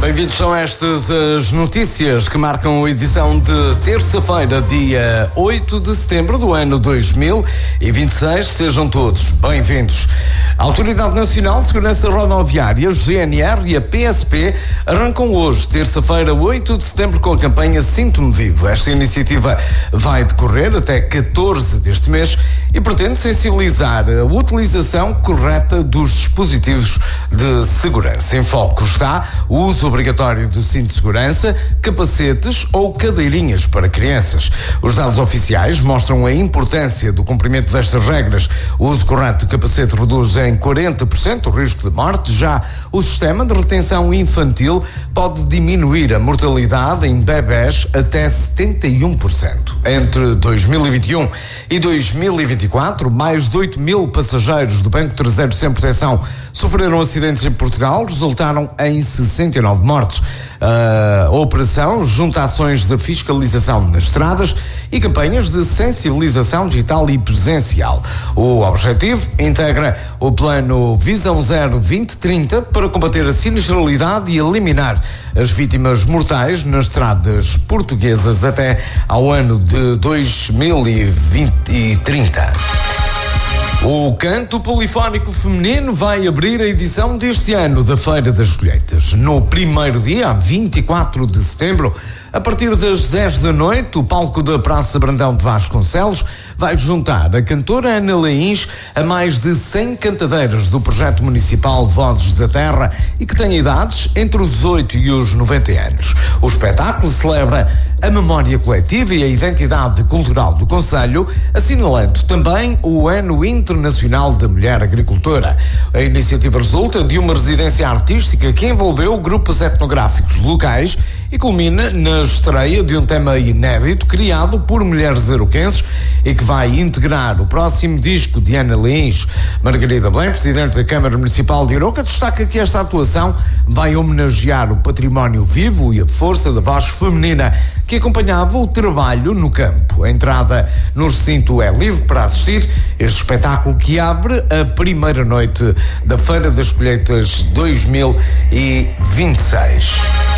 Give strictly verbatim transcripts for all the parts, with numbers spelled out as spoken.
Bem-vindos, são estas as notícias que marcam a edição de terça-feira, dia oito de setembro do ano dois mil e vinte e seis. Sejam todos bem-vindos. A Autoridade Nacional de Segurança Rodoviária, G N R e a P S P arrancam hoje, terça-feira, oito de setembro, com a campanha Sinto-me Vivo. Esta iniciativa vai decorrer até catorze deste mês e pretende sensibilizar a utilização correta dos dispositivos de segurança. Em foco está o uso obrigatório do cinto de segurança, capacetes ou cadeirinhas para crianças. Os dados oficiais mostram a importância do cumprimento destas regras. O uso correto do capacete reduz em quarenta por cento o risco de morte. Já o sistema de retenção infantil pode diminuir a mortalidade em bebés até setenta e um por cento. Entre dois mil e vinte e um e dois mil e vinte e quatro, mais de oito mil passageiros do Banco Traseiro Sem Proteção sofreram acidentes em Portugal, resultaram em sessenta e nove mortes. A operação junta ações de fiscalização nas estradas e campanhas de sensibilização digital e presencial. O objetivo integra o plano Visão Zero vinte trinta para combater a sinistralidade e eliminar as vítimas mortais nas estradas portuguesas até ao ano de dois mil e trinta. O canto polifónico feminino vai abrir a edição deste ano da Feira das Colheitas. No primeiro dia, vinte e quatro de setembro, a partir das dez da noite, o palco da Praça Brandão de Vasconcelos vai juntar a cantora Ana Leins a mais de cem cantadeiras do projeto municipal Vozes da Terra e que têm idades entre os oito e os noventa anos. O espetáculo celebra a memória coletiva e a identidade cultural do concelho, assinalando também o Ano Internacional da Mulher Agricultora. A iniciativa resulta de uma residência artística que envolveu grupos etnográficos locais e culmina na estreia de um tema inédito criado por mulheres aroquenses e que vai integrar o próximo disco de Ana Leins. Margarida Belém, presidente da Câmara Municipal de Aroca, destaca que esta atuação vai homenagear o património vivo e a força da voz feminina que acompanhava o trabalho no campo. A entrada no recinto é livre para assistir este espetáculo que abre a primeira noite da Feira das Colheitas dois mil e vinte e seis.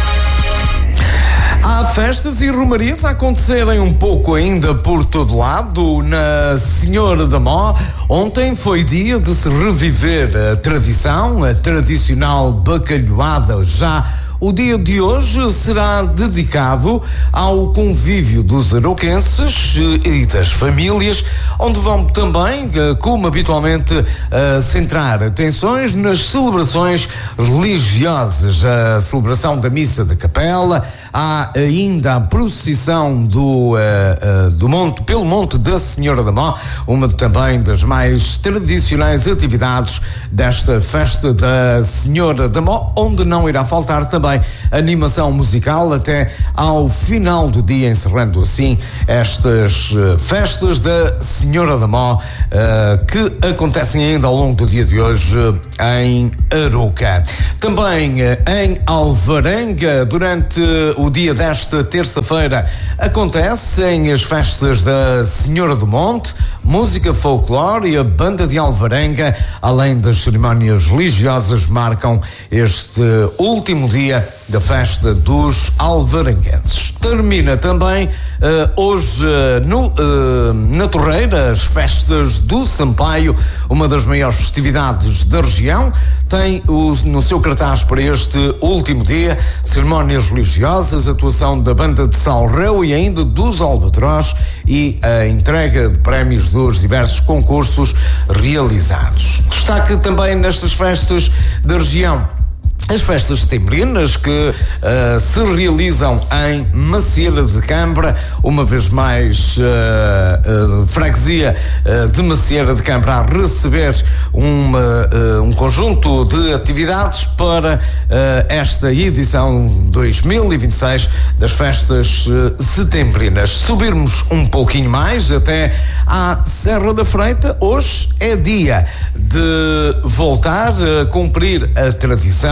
Há festas e romarias a acontecerem um pouco ainda por todo lado. Na Senhora da Mó, ontem foi dia de se reviver a tradição, a tradicional bacalhoada. Já o dia de hoje será dedicado ao convívio dos aroquenses e das famílias, onde vão também, como habitualmente, centrar atenções nas celebrações religiosas. A celebração da Missa da Capela, há ainda a procissão do, uh, uh, do monte, pelo Monte da Senhora da Mó, uma de, também das mais tradicionais atividades desta festa da Senhora da Mó, onde não irá faltar também animação musical até ao final do dia, encerrando assim estas uh, festas da Senhora da Mó, uh, que acontecem ainda ao longo do dia de hoje uh, em Aroca. Também uh, em Alvarenga, durante o dia desta terça-feira, acontecem as festas da Senhora do Monte, música folclore e a banda de Alvarenga, além das cerimónias religiosas, marcam este último dia da festa dos alvarenguenses. Termina também uh, hoje uh, no, uh, na Torreira as festas do Sampaio, uma das maiores festividades da região. Tem o, no seu cartaz para este último dia cerimónias religiosas, atuação da banda de Salreu e ainda dos Albatroz e a entrega de prémios dos diversos concursos realizados. Destaque também nestas festas da região as festas setembrinas que uh, se realizam em Macieira de Câmara, uma vez mais uh, uh, freguesia uh, de Macieira de Câmara a receber uma, uh, um conjunto de atividades para uh, esta edição dois mil e vinte e seis das festas uh, setembrinas. Subirmos um pouquinho mais até à Serra da Freita, hoje é dia de voltar a cumprir a tradição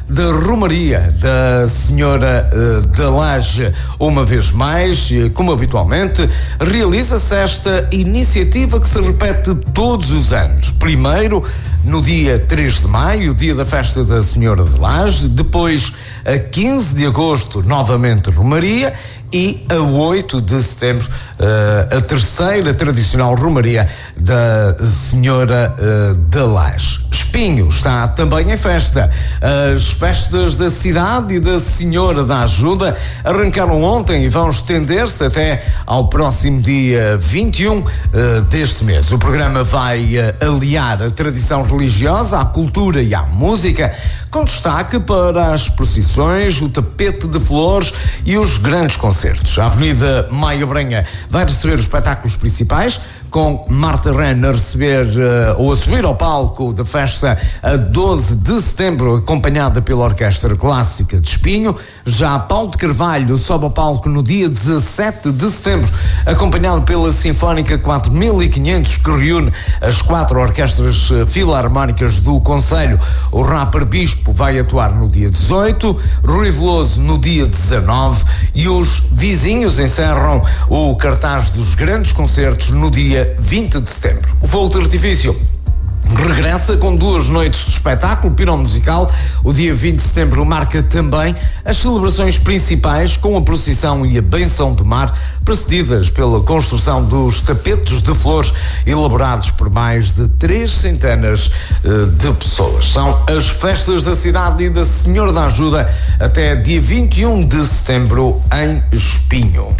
da Romaria da Senhora uh, da Laje. Uma vez mais, como habitualmente, realiza-se esta iniciativa que se repete todos os anos. Primeiro, no dia três de maio, dia da festa da Senhora da Laje, depois a quinze de agosto, novamente Romaria, e a oito de setembro, uh, a terceira tradicional Romaria da Senhora uh, da Laje. Espinho está também em festa. As festas da cidade e da Senhora da Ajuda arrancaram ontem e vão estender-se até ao próximo dia vinte e um uh, deste mês. O programa vai uh, aliar a tradição religiosa à cultura e à música, com destaque para as procissões, o tapete de flores e os grandes concertos. A Avenida Maia Brenha vai receber os espetáculos principais, com Marta Ren a receber uh, ou a subir ao palco da festa a doze de setembro, acompanhada pela Orquestra Clássica de Espinho. Já Paulo de Carvalho sobe ao palco no dia dezassete de setembro, acompanhado pela Sinfónica quatro mil e quinhentos, que reúne as quatro orquestras filarmónicas do concelho. O Rapper Bispo vai atuar no dia dezoito, Rui Veloso no dia dezanove e os vizinhos encerram o cartaz dos grandes concertos no dia vinte de setembro. O fogo de artifício regressa com duas noites de espetáculo piromusical. O dia vinte de setembro marca também as celebrações principais, com a procissão e a benção do mar, precedidas pela construção dos tapetes de flores elaborados por mais de três centenas uh, de pessoas. São as festas da cidade e da Senhora da Ajuda até dia vinte e um de setembro em Espinho.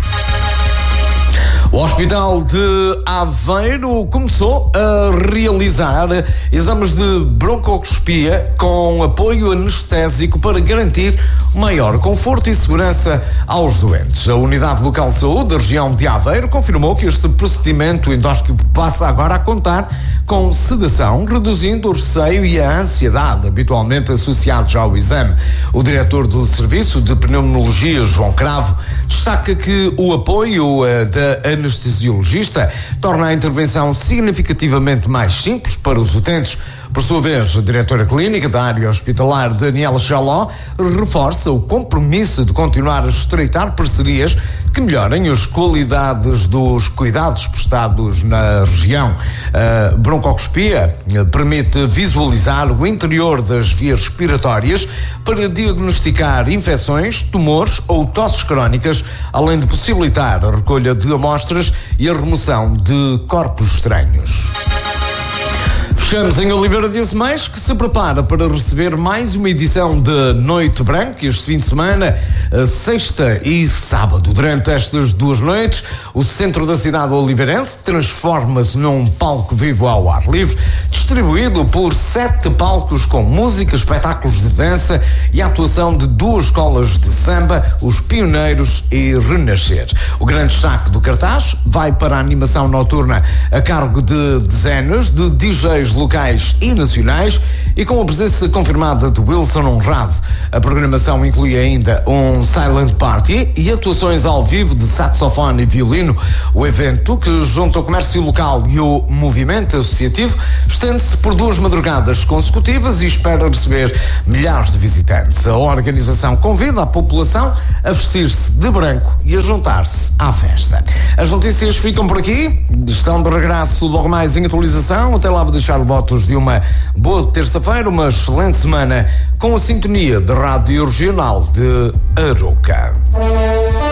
O Hospital de Aveiro começou a realizar exames de broncoscopia com apoio anestésico para garantir maior conforto e segurança aos doentes. A Unidade Local de Saúde da região de Aveiro confirmou que este procedimento endoscópico passa agora a contar com sedação, reduzindo o receio e a ansiedade habitualmente associados ao exame. O diretor do Serviço de Pneumologia, João Cravo, destaca que o apoio uh, da anestesiologista torna a intervenção significativamente mais simples para os utentes. Por sua vez, a diretora clínica da área hospitalar, Daniela Chaló, reforça o compromisso de continuar a estreitar parcerias que melhorem as qualidades dos cuidados prestados na região. A broncoscopia permite visualizar o interior das vias respiratórias para diagnosticar infecções, tumores ou tosses crónicas, além de possibilitar a recolha de amostras e a remoção de corpos estranhos. Fechamos em Oliveira de Azemais, que se prepara para receber mais uma edição de Noite Branca este fim de semana, sexta e sábado. Durante estas duas noites, o centro da cidade oliveirense transforma-se num palco vivo ao ar livre, distribuído por sete palcos com música, espetáculos de dança e a atuação de duas escolas de samba, os Pioneiros e Renascer. O grande destaque do cartaz vai para a animação noturna a cargo de dezenas de D Js locais e nacionais e com a presença confirmada de Wilson Honrado. A programação inclui ainda um silent party e atuações ao vivo de saxofone e violino. O evento, que junta o comércio local e o movimento associativo, estende-se por duas madrugadas consecutivas e espera receber milhares de visitantes. A organização convida a população a vestir-se de branco e a juntar-se à festa. As notícias ficam por aqui, estão de regresso logo mais em atualização. Até lá vou deixar votos de uma boa terça-feira, uma excelente semana com a sintonia da Rádio Regional de Arouca.